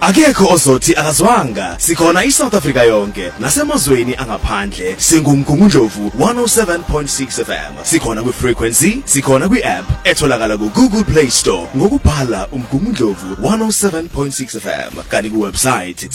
Akekho ozothi akazwanga. Sikhona iSouth Africa yonke nasemazweni angaphandle. Singumgungundlovu 107.6 FM. Sikhona kwi-frequency, sikhona kwi-app etholakala ku-Google Play Store ngokubhala umgungundlovu 107.6 FM. Kanti ku-website